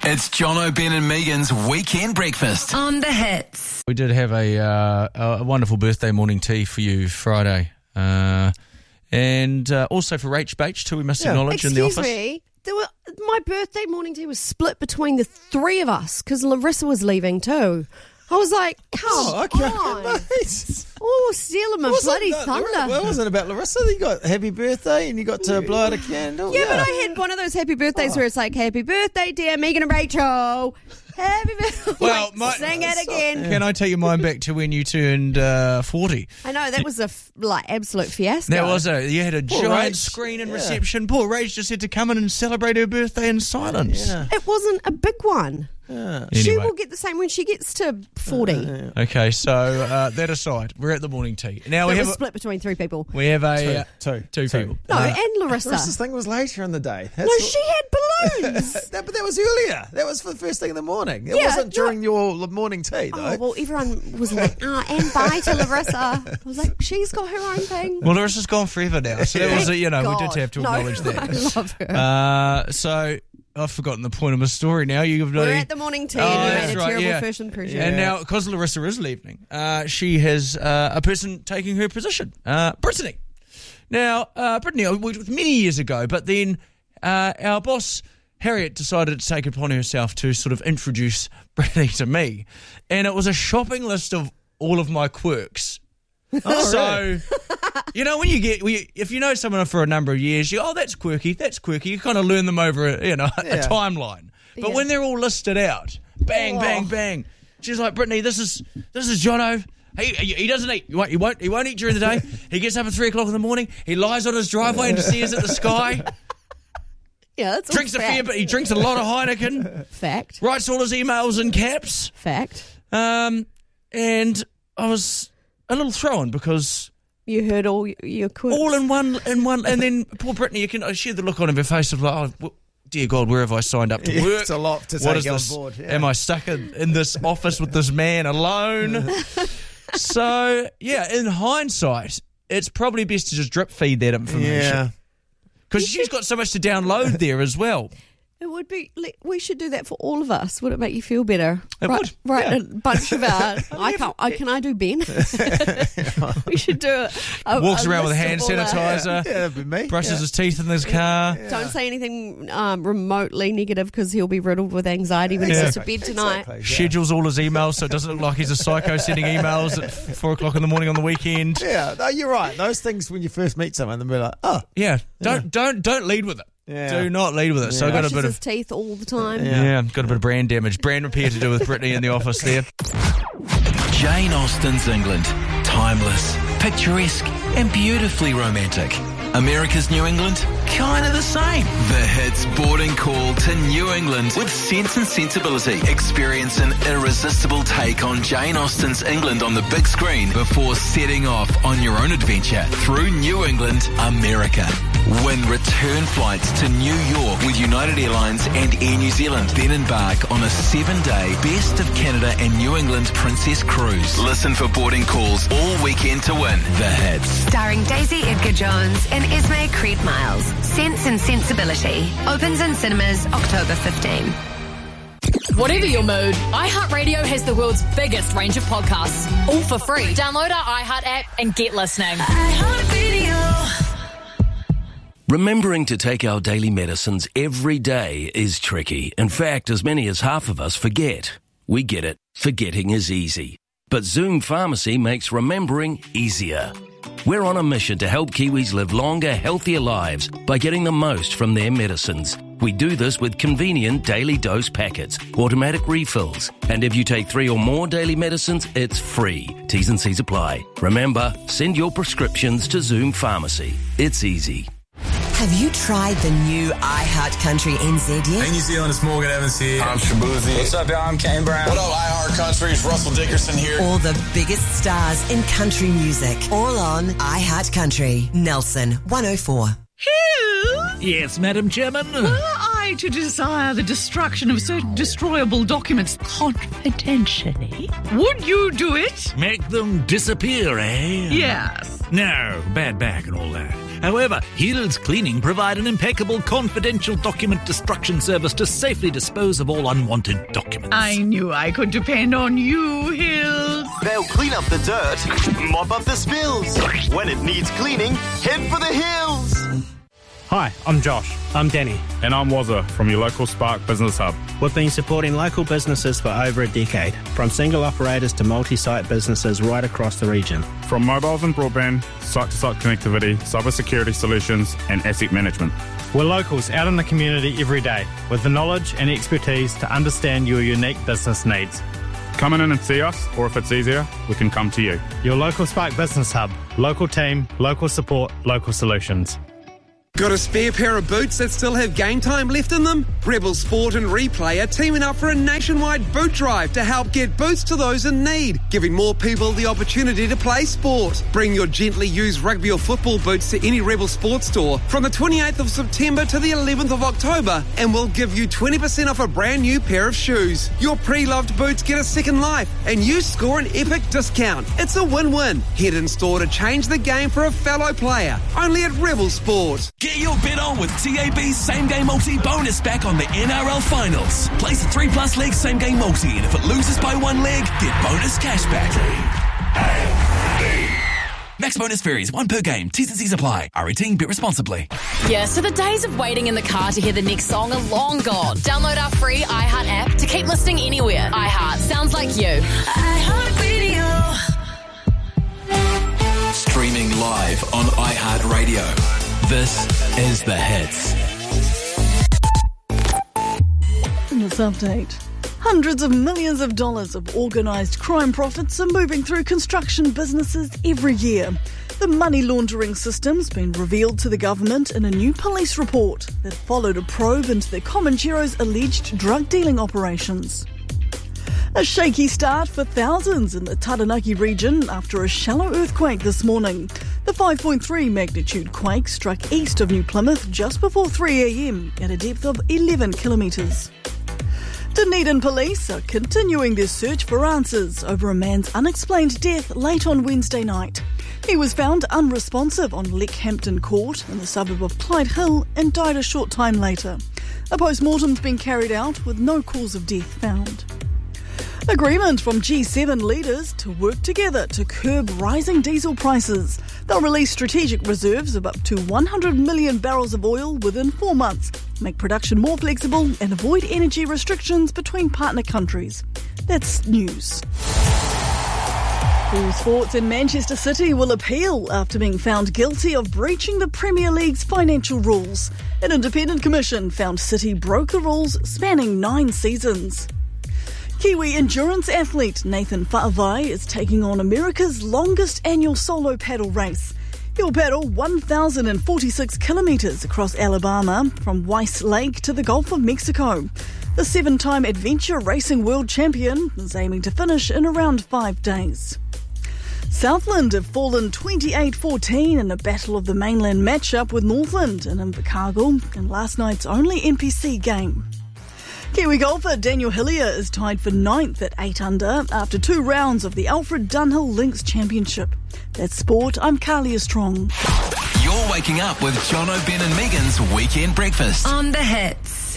It's Jono, Ben and Megan's Weekend Breakfast. On the Hits. We did have a wonderful birthday morning tea for you Friday. And also for Rach Bache too, we must acknowledge in the office. Excuse me, my birthday morning tea was split between the three of us because Larissa was leaving too. I was like, come on. Nice. Oh, stealing my bloody thunder. Well, it wasn't about Larissa. You got happy birthday and you got to blow out a candle. Yeah, but I had one of those happy birthdays where it's like, happy birthday, dear Megan and Rachel. Happy birthday. Well, sing it again. Can I take your mind back to when you turned 40? I know, that was a absolute fiasco. That was you had a giant Rach. screen and reception. Poor Rach just had to come in and celebrate her birthday in silence. Yeah. It wasn't a big one. She Anyway. will get the same when she gets to 40. Okay, so that aside, we're at the morning tea. Now It we was have split between three people. we have a Two people. No, and Larissa. Larissa's thing was later in the day. No, she had balloons. But that was earlier. That was for the first thing in the morning. It Yeah, wasn't during your morning tea, though. Oh, well, everyone was like, and bye to Larissa. I was like, she's got her own thing. Well, Larissa's gone forever now, so that was Thank we did God. have to No, acknowledge that. I love her. So I've forgotten the point of my story now. We're at the morning tea and you that's made a right, terrible yeah. first impression. And now, because Larissa is leaving, she has a person taking her position, Brittany. Now, Brittany, I worked with many years ago, but then our boss, Harriet, decided to take it upon herself to sort of introduce Brittany to me. And it was a shopping list of all of my quirks. Really? You know, if you know someone for a number of years, that's quirky, you kind of learn them over a timeline. But when they're all listed out, bang, bang, bang, she's like, Brittany, this is Jono. He doesn't eat. He won't eat during the day. He gets up at 3 o'clock in the morning. He lies on his driveway and stares at the sky. Yeah, that's Drinks a fair bit. He drinks a lot of Heineken. Fact. Writes all his emails in caps. Fact. And I was a little thrown because You heard all your quirks. all in one, and then poor Brittany, I see the look on her face of like, oh, dear God, where have I signed up to work? It's a lot to What take is on this? board. Yeah. Am I stuck in this office with this man alone? So, yeah, in hindsight, it's probably best to just drip feed that information. Yeah. Because she's got so much to download there as well. It would be. We should do that for all of us. Would it make you feel better? It would. Right, Yeah. a bunch of our. Can I do Ben? We should do it. Walks around with a hand sanitizer. Yeah, that'd be me. Brushes his teeth in his car. Don't say anything remotely negative because he'll be riddled with anxiety when he goes to bed tonight. Exactly, yeah. Schedules all his emails so it doesn't look like he's a psycho sending emails at 4 o'clock in the morning on the weekend. Yeah, no, you're right. Those things when you first meet someone, they'll be like, oh. Yeah, don't lead with it. Yeah. Do not lead with it. So I got a Brushes bit his of teeth all the time. got a bit of brand damage, brand repair to do with Brittany in the office there. Jane Austen's England. Timeless, picturesque, and beautifully romantic. America's New England? Kind of the same. The Hits boarding call to New England with Sense and Sensibility. Experience an irresistible take on Jane Austen's England on the big screen before setting off on your own adventure through New England, America. Win return flights to New York with United Airlines and Air New Zealand. Then embark on a 7-day Best of Canada and New England Princess Cruise. Listen for boarding calls all weekend to win. The Hits. Starring Daisy Edgar-Jones and Esme Creed Miles. Sense and Sensibility. Opens in cinemas October 15. Whatever your mood, iHeartRadio has the world's biggest range of podcasts, all for free. Download our iHeart app and get listening. Remembering to take our daily medicines every day is tricky. In fact, as many as half of us forget. We get it. Forgetting is easy. But Zoom Pharmacy makes remembering easier. We're on a mission to help Kiwis live longer, healthier lives by getting the most from their medicines. We do this with convenient daily dose packets, automatic refills, and if you take 3 or more daily medicines, it's free. T's and C's apply. Remember, send your prescriptions to Zoom Pharmacy. It's easy. Have you tried the new iHeart Country NZ yet? Hey, New Zealand, it's Morgan Evans here. I'm Shabuzi. What's up, y'all? I'm Kane Brown. What up, iHeart Country? It's Russell Dickerson here. All the biggest stars in country music. All on iHeart Country. Nelson 104. Yes, Madam Chairman. Were I to desire the destruction of certain destroyable documents confidentially, would you do it? Make them disappear, eh? Yes. No, bad back and all that. However, Hills Cleaning provide an impeccable confidential document destruction service to safely dispose of all unwanted documents. I knew I could depend on you, Hills. They'll clean up the dirt, mop up the spills. When it needs cleaning, head for the hills. Hi, I'm Josh. I'm Danny. And I'm Wazza from your local Spark Business Hub. We've been supporting local businesses for over a decade, from single operators to multi-site businesses right across the region. From mobiles and broadband, site-to-site connectivity, cybersecurity solutions and asset management. We're locals out in the community every day with the knowledge and expertise to understand your unique business needs. Come in and see us, or if it's easier, we can come to you. Your local Spark Business Hub. Local team, local support, local solutions. Got a spare pair of boots that still have game time left in them? Rebel Sport and Replay are teaming up for a nationwide boot drive to help get boots to those in need, giving more people the opportunity to play sport. Bring your gently used rugby or football boots to any Rebel Sport store from the 28th of September to the 11th of October and we'll give you 20% off a brand new pair of shoes. Your pre-loved boots get a second life and you score an epic discount. It's a win-win. Head in store to change the game for a fellow player. Only at Rebel Sport. Get your bet on with TAB's Same Game Multi bonus back on the NRL Finals. Place a 3+ leg Same Game Multi, and if it loses by 1 leg, get bonus cash back. Max bonus varies, 1 per game. T's and C's apply. R18, bet responsibly. Yeah, so the days of waiting in the car to hear the next song are long gone. Download our free iHeart app to keep listening anywhere. iHeart, sounds like you. iHeart Radio. Streaming live on iHeartRadio. This is The Hits. In this update, hundreds of millions of dollars of organised crime profits are moving through construction businesses every year. The money laundering system's been revealed to the government in a new police report that followed a probe into the Comanchero's alleged drug dealing operations. A shaky start for thousands in the Taranaki region after a shallow earthquake this morning. The 5.3 magnitude quake struck east of New Plymouth just before 3 a.m. at a depth of 11 kilometres. Dunedin police are continuing their search for answers over a man's unexplained death late on Wednesday night. He was found unresponsive on Leckhampton Court in the suburb of Clyde Hill and died a short time later. A post-mortem's been carried out with no cause of death found. Agreement from G7 leaders to work together to curb rising diesel prices. They'll release strategic reserves of up to 100 million barrels of oil within 4 months, make production more flexible and avoid energy restrictions between partner countries. That's news. All sports in Manchester City will appeal after being found guilty of breaching the Premier League's financial rules. An independent commission found City broke the rules spanning 9 seasons. Kiwi endurance athlete Nathan Fa'avai is taking on America's longest annual solo paddle race. He'll paddle 1,046 kilometres across Alabama from Weiss Lake to the Gulf of Mexico. The 7-time adventure racing world champion is aiming to finish in around 5 days. Southland have fallen 28-14 in a Battle of the Mainland matchup with Northland in Invercargill in last night's only NPC game. Kiwi golfer Daniel Hillier is tied for 9th at 8 under after 2 rounds of the Alfred Dunhill Links Championship. That's sport. I'm Carlia Strong. You're waking up with Jono, Ben and Megan's Weekend Breakfast on The Hits.